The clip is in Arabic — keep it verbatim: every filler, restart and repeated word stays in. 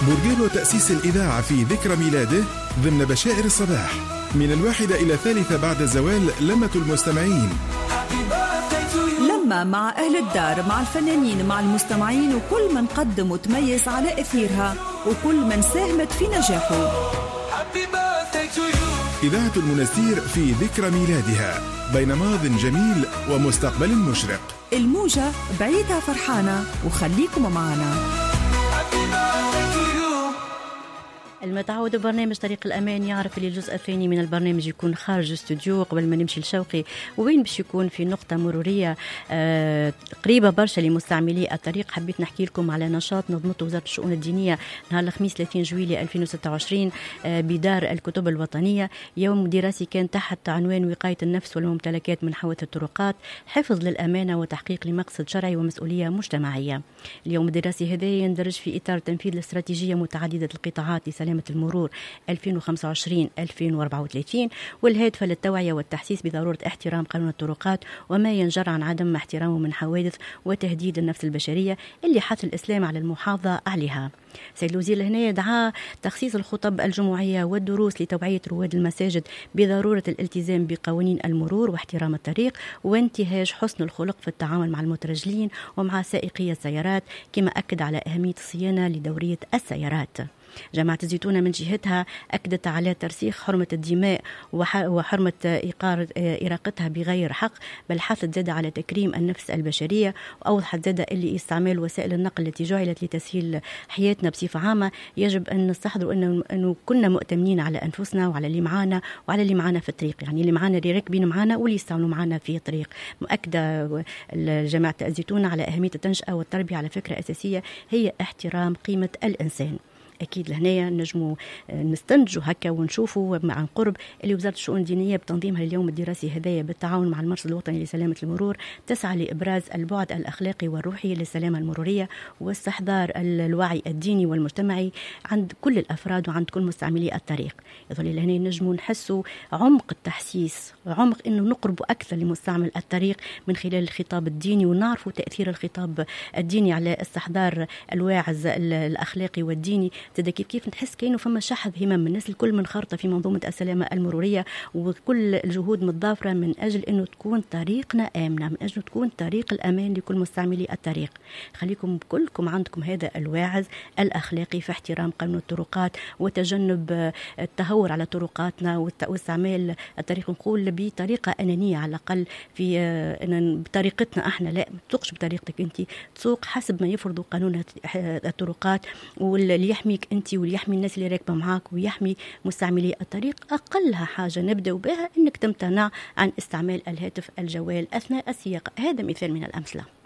بورقيبة تأسيس الإذاعة في ذكرى ميلاده ضمن بشائر الصباح من الواحدة إلى الثالثة بعد الزوال لمة المستمعين. لما مع أهل الدار، مع الفنانين، مع المستمعين وكل من قدم وتميز على أثيرها وكل من ساهمت في نجاحه. إذاعة المنستير في ذكرى ميلادها بين ماض جميل ومستقبل مشرق. الموجة بعيدها فرحانة وخليكم معنا. المتعود برنامج طريق الأمان يعرف اللي الجزء الثاني من البرنامج يكون خارج الاستوديو قبل ما نمشي لشوقي، وين باش يكون في نقطة مرورية آه قريبة برشا لمستعملي الطريق. حبيت نحكي لكم على نشاط نظمته وزارة الشؤون الدينية نهار الخميس ثلاثين جويلية ألفين وستة وعشرين آه بدار الكتب الوطنية. يوم دراسي كان تحت عنوان وقاية النفس والممتلكات من حوادث الطرقات، حفظ للأمانة وتحقيق لمقصد شرعي ومسؤولية مجتمعية. اليوم الدراسي هذا يندرج في إطار تنفيذ الاستراتيجية متعددة القطاعات لسلامة المرور ألفين وخمسة وعشرين ألفين وأربعة وثلاثين، والهادفة للتوعية والتحسيس بضرورة احترام قانون الطرقات وما ينجر عن عدم احترامه من حوادث وتهديد النفس البشرية اللي حث الإسلام على المحافظة عليها. سيد الوزير هنا دعا تخصيص الخطب الجمعية والدروس لتوعية رواد المساجد بضرورة الالتزام بقوانين المرور واحترام الطريق وانتهاج حسن الخلق في التعامل مع المترجلين ومع سائقي السيارات، كما أكد على أهمية الصيانة لدورية السيارات. جامعة الزيتونة من جهتها أكدت على ترسيخ حرمة الدماء وحرمة إراقتها بغير حق، بل حثت زادة على تكريم النفس البشرية، وأوضحت زادة اللي استعمال وسائل النقل التي جعلت لتسهيل حياتنا بصفة عامة يجب أن نستحضر أنه, أنه كنا مؤتمنين على أنفسنا وعلى اللي معانا وعلى اللي معانا في الطريق، يعني اللي معانا اللي راكبين معانا واللي يستعملوا معانا في الطريق. مؤكدة جامعة الزيتونة على أهمية التنشئة والتربية على فكرة أساسية هي احترام قيمة الإنسان. أكيد لهنا نجموا نستنتجوا هكا ونشوفوا عن قرب اللي وزارة الشؤون الدينية بتنظيمها اليوم الدراسي هذايا بالتعاون مع المرصد الوطني لسلامة المرور تسعى لإبراز البعد الأخلاقي والروحي للسلامة المرورية واستحضار الوعي الديني والمجتمعي عند كل الأفراد وعند كل مستعملي الطريق. يظل لهنا نجموا نحسوا عمق التحسيس، عمق إنه نقربوا أكثر لمستعمل الطريق من خلال الخطاب الديني، ونعرفوا تأثير الخطاب الديني على استحضار الواعظ الأخلاقي والديني. تدا كيف كيف نحس كأنه فما شحذ همم من الناس الكل منخرطة في منظومة السلامة المرورية، وكل الجهود متضافرة من أجل أنه تكون طريقنا آمنة، من أجل تكون طريق الأمان لكل مستعملي الطريق. خليكم كلكم عندكم هذا الواعظ الأخلاقي في احترام قانون الطرقات وتجنب التهور على طرقاتنا واستعمال الطريق نقول بطريقة أنانية على الأقل، في أن بطريقتنا احنا لا تسوقش بطريقتك انت، تسوق حسب ما يفرض قانون الطرقات واللي يحمي انت واللي يحمي الناس اللي راكبه معاك ويحمي مستعملي الطريق. اقلها حاجه نبدا بها انك تمتنع عن استعمال الهاتف الجوال اثناء السياقه، هذا مثال من الامثله.